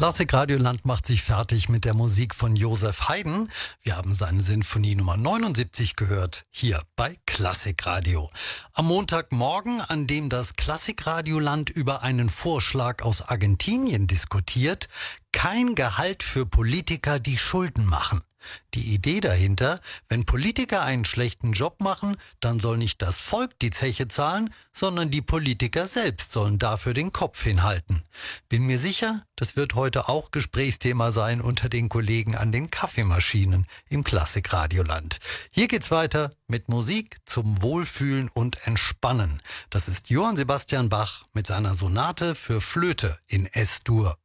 Klassikradioland macht sich fertig mit der Musik von Joseph Haydn. Wir haben seine Sinfonie Nummer 79 gehört, hier bei Klassikradio. Am Montagmorgen, an dem das Klassikradioland über einen Vorschlag aus Argentinien diskutiert, kein Gehalt für Politiker, die Schulden machen. Die Idee dahinter, wenn Politiker einen schlechten Job machen, dann soll nicht das Volk die Zeche zahlen, sondern die Politiker selbst sollen dafür den Kopf hinhalten. Bin mir sicher, das wird heute auch Gesprächsthema sein unter den Kollegen an den Kaffeemaschinen im Klassikradioland. Hier geht's weiter mit Musik zum Wohlfühlen und Entspannen. Das ist Johann Sebastian Bach mit seiner Sonate für Flöte in S-Dur.